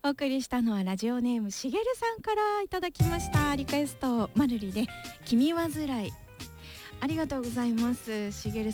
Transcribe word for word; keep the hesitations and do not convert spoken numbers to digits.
お送りしたのはラジオネームしげるさんからいただきました。リクエストマルリで君はずらい。ありがとうございます。しげる